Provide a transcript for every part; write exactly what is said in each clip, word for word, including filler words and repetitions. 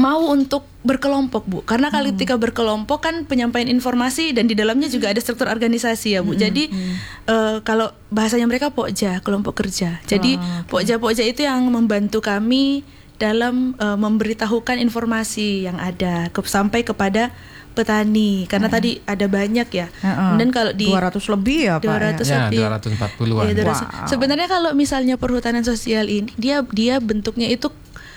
mau untuk berkelompok, Bu. Karena kalau ketika berkelompok kan penyampaian informasi dan di dalamnya juga ada struktur organisasi ya, Bu. Jadi hmm. uh, kalau bahasanya mereka pokja, kelompok kerja. Jadi oh, okay. pokja-pokja itu yang membantu kami dalam uh, memberitahukan informasi yang ada ke, sampai kepada petani, karena uh. tadi ada banyak ya. Uh-uh. Dan kalau di dua ratus lebih ya Pak. dua ratus ya, lebih. dua ratus empat puluhan. Ya, wow. Sebenarnya kalau misalnya perhutanan sosial ini dia dia bentuknya itu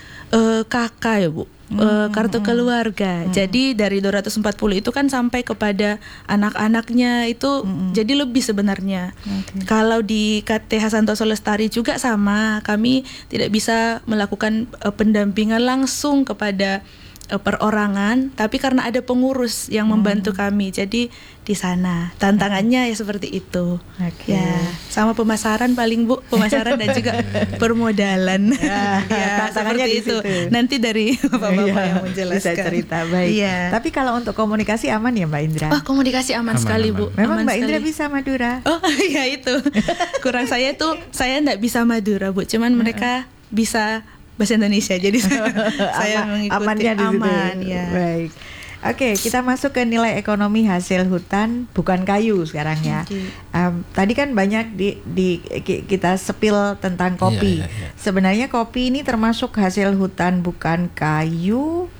uh, K K ya, Bu. Hmm, uh, kartu keluarga. Hmm. Jadi dari dua ratus empat puluh itu kan sampai kepada anak-anaknya itu hmm. jadi lebih sebenarnya. Okay. Kalau di K T H Santoso Lestari juga sama. Kami tidak bisa melakukan uh, pendampingan langsung kepada uh, perorangan, tapi karena ada pengurus yang membantu hmm. kami. Jadi di sana tantangannya ya seperti itu. Okay. Ya, sama pemasaran paling Bu, pemasaran dan juga permodalan. Ya, ya tantangannya seperti itu. Situ. Nanti dari Bapak-bapak ya, yang menjelaskan. Bisa cerita baik. Ya. Tapi kalau untuk komunikasi aman ya Mbak Indra? Oh, komunikasi aman, aman sekali aman. Bu. Memang aman Mbak sekali. Indra bisa Madura? Oh iya itu. Kurang saya tuh saya enggak bisa Madura Bu. Cuman mereka bisa bahasa Indonesia. Jadi saya, saya mengikuti amannya di aman situ. Ya. Baik. Oke, kita masuk ke nilai ekonomi hasil hutan bukan kayu sekarang ya. Okay. Um, tadi kan banyak di, di kita sepil tentang kopi. Iya, iya, iya. Sebenarnya kopi ini termasuk hasil hutan bukan kayu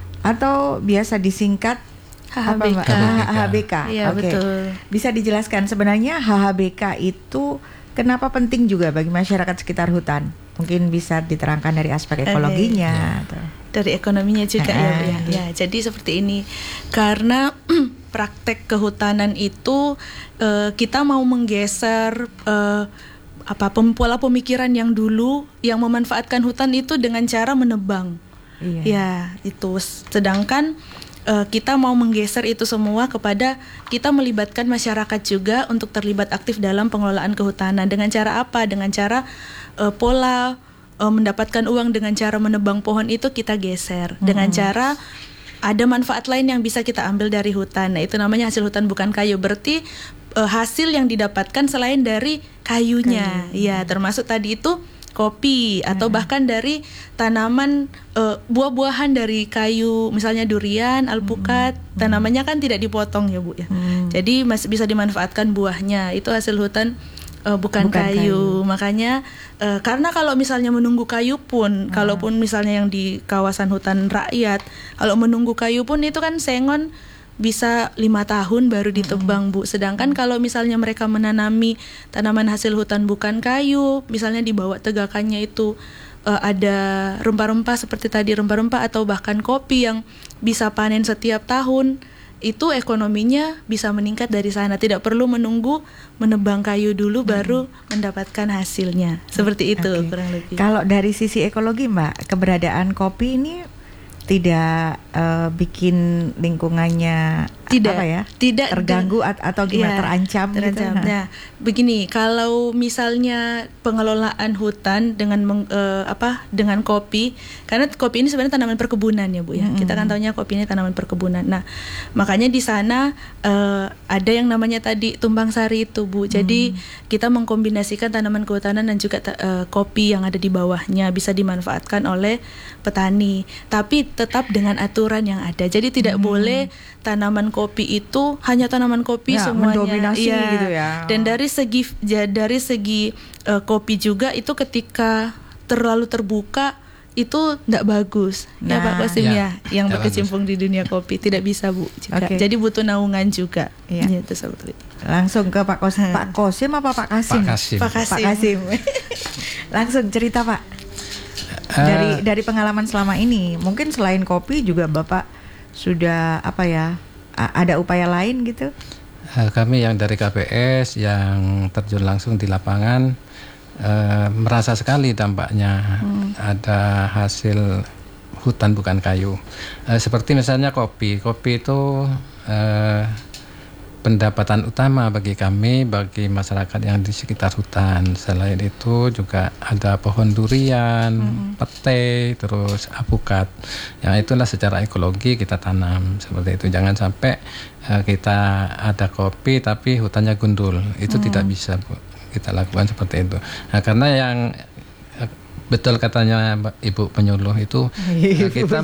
atau biasa disingkat H H B K. H H B K. Iya, Oke. betul. Bisa dijelaskan sebenarnya H H B K itu kenapa penting juga bagi masyarakat sekitar hutan? Mungkin bisa diterangkan dari aspek ekologinya. Okay. Ya. Dari ekonominya juga uh, ya, Bu, ya. Ya, jadi seperti ini. Karena praktek kehutanan itu uh, kita mau menggeser uh, apa pola pemikiran yang dulu yang memanfaatkan hutan itu dengan cara menebang. Iya. Ya, itu. Sedangkan uh, kita mau menggeser itu semua kepada kita melibatkan masyarakat juga untuk terlibat aktif dalam pengelolaan kehutanan. Dengan cara apa? Dengan cara uh, pola uh, mendapatkan uang dengan cara menebang pohon itu kita geser. Hmm. Dengan cara ada manfaat lain yang bisa kita ambil dari hutan. Nah, itu namanya hasil hutan bukan kayu. Berarti uh, hasil yang didapatkan selain dari kayunya. Kayu. Ya, termasuk tadi itu kopi atau hmm. bahkan dari tanaman uh, buah-buahan dari kayu, misalnya durian, alpukat, hmm. tanamannya kan tidak dipotong ya Bu ya. Hmm. Jadi masih bisa dimanfaatkan buahnya. Itu hasil hutan uh, bukan, bukan kayu. kayu. Makanya uh, karena kalau misalnya menunggu kayu pun, hmm. kalaupun misalnya yang di kawasan hutan rakyat, kalau menunggu kayu pun itu kan sengon bisa lima tahun baru ditebang Bu. Sedangkan kalau misalnya mereka menanami tanaman hasil hutan bukan kayu, misalnya di bawah tegakannya itu uh, ada rempah-rempah seperti tadi rempah-rempah atau bahkan kopi yang bisa panen setiap tahun, itu ekonominya bisa meningkat dari sana. Tidak perlu menunggu menebang kayu dulu hmm. baru mendapatkan hasilnya. Seperti itu okay. kurang lebih. Kalau dari sisi ekologi Mbak, keberadaan kopi ini tidak uh, bikin lingkungannya tidak apa ya tidak terganggu at- atau gimana ya, terancam, terancam gitu. Nah, begini, kalau misalnya pengelolaan hutan dengan meng, uh, apa dengan kopi, karena kopi ini sebenarnya tanaman perkebunan ya Bu ya. Mm-hmm. Kita kan taunya kopi ini tanaman perkebunan. Nah, makanya di sana uh, ada yang namanya tadi tumpang sari itu Bu. Jadi mm. kita mengkombinasikan tanaman kehutanan dan juga uh, kopi yang ada di bawahnya bisa dimanfaatkan oleh petani. Tapi tetap dengan aturan yang ada. Jadi tidak hmm. boleh tanaman kopi itu hanya tanaman kopi ya, semuanya. Mendominasi ya. Gitu ya. Dan dari segi ya, dari segi uh, kopi juga itu ketika terlalu terbuka itu tidak bagus. Nah, ya Pak Qasim ya, ya yang ya, berkecimpung bagus. Di dunia kopi tidak bisa Bu. Okay. Jadi butuh naungan juga. Ya. Ya, itu seperti itu. Langsung ke Pak Qasim. Pak Qasim apa Pak Qasim? Pak Qasim. Pak Qasim. Pak Qasim. Langsung cerita Pak. Dari dari pengalaman selama ini, mungkin selain kopi juga Bapak sudah apa ya, ada upaya lain gitu? Kami yang dari K P S yang terjun langsung di lapangan eh, merasa sekali dampaknya hmm. ada hasil hutan bukan kayu. Eh, seperti misalnya kopi, kopi itu eh, pendapatan utama bagi kami, bagi masyarakat yang di sekitar hutan. Selain itu juga ada pohon durian, hmm. pete, terus apukat. Yang itulah secara ekologi kita tanam seperti itu. Jangan sampai uh, kita ada kopi tapi hutannya gundul. Itu hmm. tidak bisa Bu, kita lakukan seperti itu. Nah, karena yang uh, betul katanya Ibu penyuluh itu uh, kita